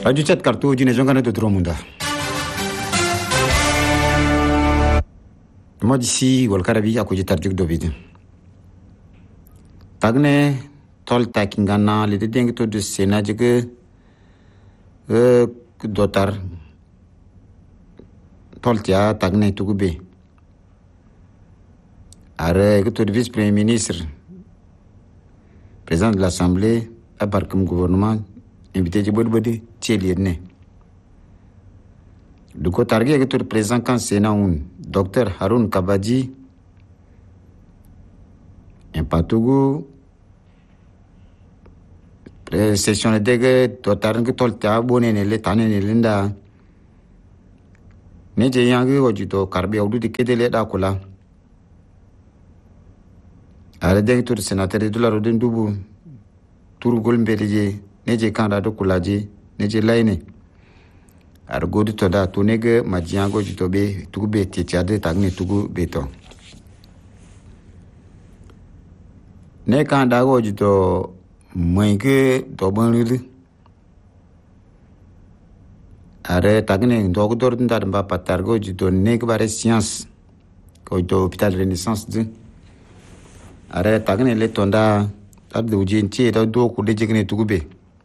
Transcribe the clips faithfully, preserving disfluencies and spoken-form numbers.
Radio chat kartu jine jongana de Dromunda. Moi d'ici Walkarabi à côté Tarjuk Dovid. Tagne tol takingana le deng to de Sénat que euh dotar tol tia tagne tugube. Are que to vice-premier ministre président de l'Assemblée à comme gouvernement invité de Bodbodi Tchelienne. Du côté target que le président quand Sénat un docteur Haroun Kabadji un patougou session de dégue dotar que tolta bonne ne tane ne linda ne je yangi ojuto karbi audu de kedele da kula ala dégue to sénateur de la rodin dubu tour golmbelije neje kanda do kulaji neje layne ar godi to da to nege majiango jito be tugube tichade tagne tugu beto ne kanda go jito moyke do bonli are tagne do dor ndar ba patargo jito nege bare science ko do hôpital renaissance de are tagne le tonda tar de ujenti do do ko de jegne tugube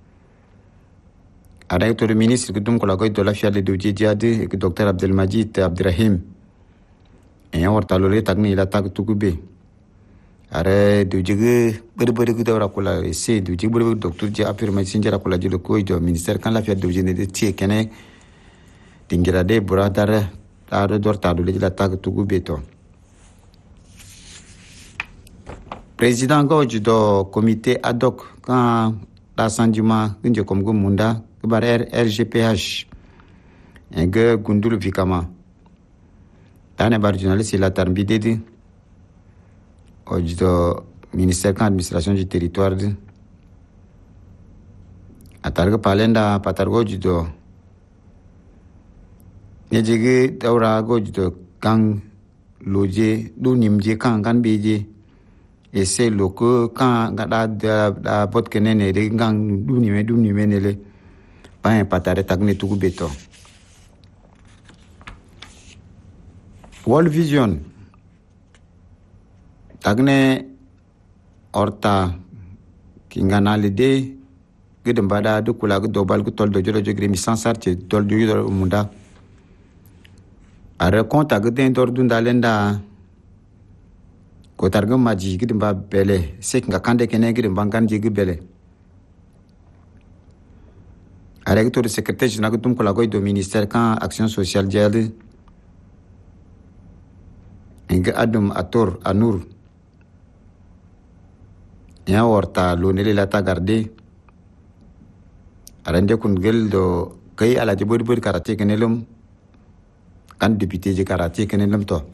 avec le ministre de la de la fiale de Djidjade et le docteur Abdelmajid Abdrahim et on va le tagni la tag tugube are de jige berbere ku dawra kula c'est de jige berbere docteur ji affirmation jara kula ji le ko do ministère quand la fiale de Djidjade de tie kene dingira de buradar ta do dor ta do la tag tugube to président goji do comité ad hoc quand l'assemblée nje comme munda bar R G P H enge gundulu vikama tane bar journaliste la tarbidedi ojido ministère kan administration du territoire de atarga palenda patargo jido nejege dawra gojido kang loje do nimje kan kan beje et c'est loko kan gada da bot kenene de gang du nime du nime nele pa un patare tagne tugu beto World Vision tagne orta kingana lede gedem bada do kula do bal tol do joro jogre mi sans sarti tol do joro munda are konta geden dor dunda lenda ko targum maji gedem ba bele sek nga kande kene gedem bangan jigi bele avec le secrétaire général du ministère quand action sociale diade inga adum ator anur ya warta lonele la tagarde arande kun gel do kay ala de bodi bodi karate kenelum kan député je karate kenelum to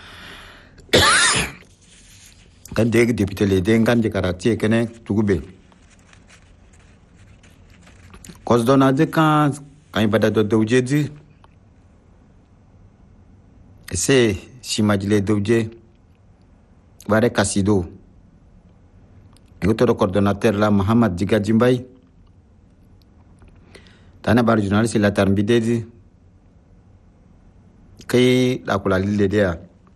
kan de député le de kan je karate kene tugube cause donade quand quand ibada do dawjeji c'est simajile dawje bare kasido ngoto coordonnateur la Mohamed Diga Jimbay tana bar journaliste la tarbidedi kay la kula lille dia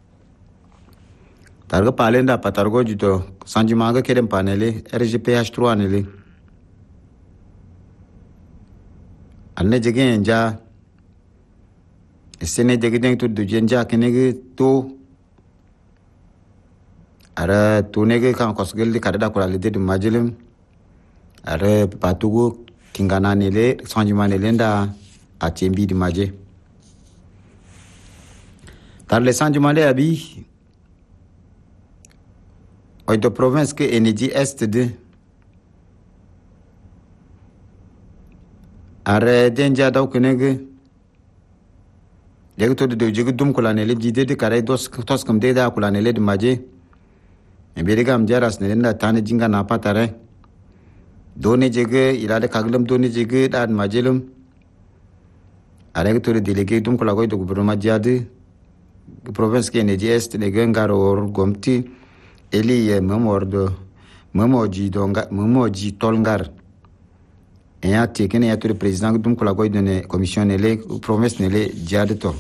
targa palenda patargo jito sanjimaga kedem panele R G P H trois nele alne jege enja sene jege deng to dujenja kenege to ara to nege kan kosgel di kada ko la de majelim ara patugo kingana nele sanjima nele nda a tembi di maje tar le sanjima le abi oi de province que energie est de are denja daw kenege yego to de jego dum kula ne le jide de kare dos tos kam de da kula ne le de maje e be de gam jaras ne na tane jinga na patare doni jege ila de kaglam doni jege da majelum are to de délégué dum kula ko de gouvernement jade province ke ne est de gangaro or gomti eli memordo memoji donga memoji tolngar e ya tekene ya to président dum ko la goy de commission nele promesse nele diade to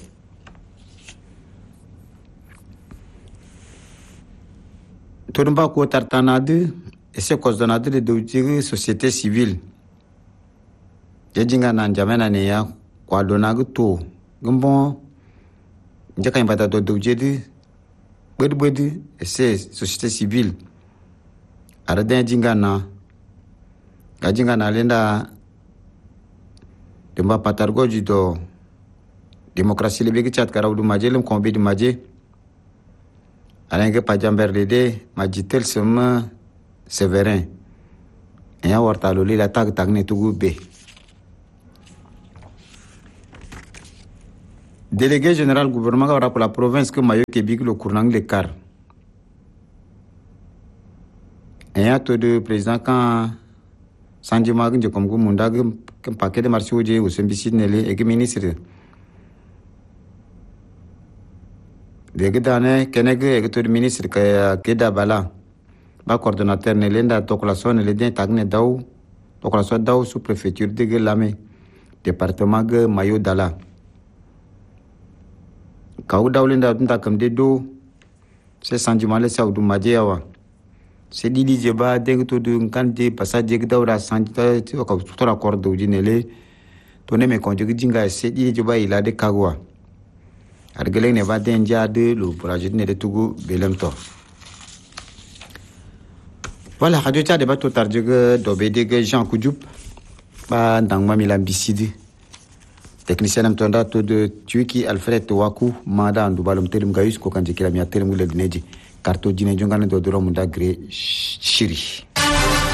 to dum ba ko tartanade et c'est cause donade de de société civile je jinga na jamena ne ya kwa donagu to gumbo je kan bata do do jedi bedi bedi et c'est société civile ara den jinga na ga jinga na lenda de mba patargo do démocratie le begi chat karaw du majelum kombe di maje alenge pajamber de majitel sema Séverin et ya warta lo li la tag tag ne tugu be délégué général gouvernement ka pour la province que mayo kebik le cournang le car et ya to de président quand Sanji Magin je comme munda que paquet de marché oje au sembici nele et que ministre de gedane kenege et to de ministre ka keda bala ba coordonnateur ne lenda tokolaso ne ledin tagne daw tokolaso daw sous préfecture de Gelame département de Mayo Dala kaw daw lenda tunta kam de do c'est sentiment le saoudou madjewa c'est didi jeba de to de ngande passage de dawra santa to ka to accord do jinele to ne me konje jinga c'est didi jeba ila de kagwa argele ne va denja de le projet ne de tugu belemto. Voilà, radio tcha débat tout tard que dobédé Jean Koudjoup ba ndang mamila bisidi technicien am tonda to de tuiki Alfred Waku mada ndu balum telim gayus ko kanji kila mi atelim ngule dineji karto jine jongane do do munda gre shiri